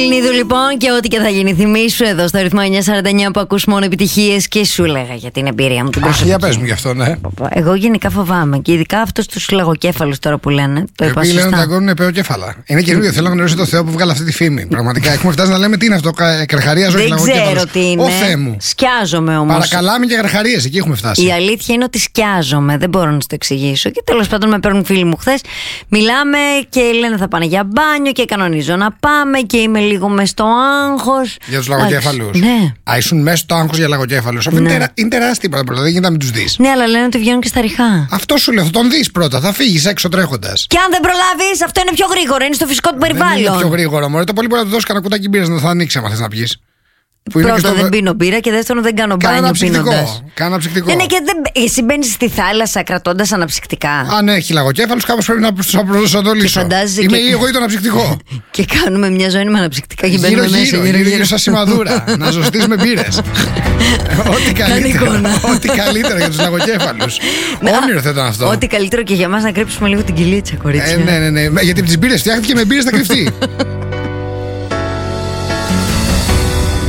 Ελληνίδου λοιπόν, και ό,τι και θα γίνει, θυμίσου εδώ στο ρυθμό 949 που ακούς μόνο επιτυχίες, και σου λέγα για την εμπειρία μου την προσωπική. Για πες μου γι' αυτό, ναι. Εγώ γενικά φοβάμαι, και ειδικά αυτούς τους λαγοκέφαλους τώρα που λένε. Το είπα σωστά. Λένε ότι δαγκώνουν επεοκέφαλα. Είναι καινούριο. Θέλω να γνωρίσω το Θεό που βγάλε αυτή τη φήμη. Πραγματικά έχουμε φτάσει να λέμε τι είναι αυτό. Καρχαρίας, όχι λαγοκέφαλος. Δεν ξέρω τι είναι. Ω Θεέ μου. Σκιάζομαι όμως. Παρακαλάμε και καρχαρίες, εκεί έχουμε φτάσει. Η αλήθεια είναι ότι σκιάζομαι, δεν μπορώ να σου το εξηγήσω. Και τέλος πάντων με παίρνουν φίλοι μου χθες. Μιλάμε και λένε θα πάνε για μπάνιο και κανονίζω να πάμε και είμαι λίγο μες στο άγχος. Για τους λαγοκέφαλους. Ναι. Α, ήσουν μέσα στο άγχος για λαγοκέφαλους. Αυτό είναι τεράστια πρώτα, δεν γίνεται να μην τους δεις. Ναι, αλλά λένε ότι βγαίνουν και στα ριχά. Αυτό σου λέω, θα τον δεις πρώτα, θα φύγεις έξω τρέχοντας. Και αν δεν προλάβεις, αυτό είναι πιο γρήγορο, είναι στο φυσικό του περιβάλλον. Δεν είναι πιο γρήγορο, μωρέ. Το πολύ μπορεί να του δώσει κανένα κουτάκι μπύρας να το ανοίξει άμα θες να πιεις. Πρώτον, δεν πίνω μπύρα, και δεύτερον, δεν κάνω μπάνιο πίνοντας. Κάνα αναψυκτικό. Ναι, και εσύ μπαίνεις στη θάλασσα κρατώντας αναψυκτικά. Αν έχει λαγοκέφαλους, κάπως πρέπει να τους προσανατολίσω. Είμαι εγώ ή το αναψυκτικό. Και κάνουμε μια ζώνη με αναψυκτικά και μπαίνουμε μέσα. Γύρω σαν σημαδούρα. Να ζωστείς με μπύρες. Ό,τι καλύτερο για τους λαγοκέφαλους. Όνειρο θα ήταν αυτό. Ό,τι καλύτερο και για μας να κρύψουμε λίγο την κοιλίτσα, κορίτσια. Ναι. Γιατί τις μπύρες φτιάχτηκε, με μπύρες θα κρυφτεί.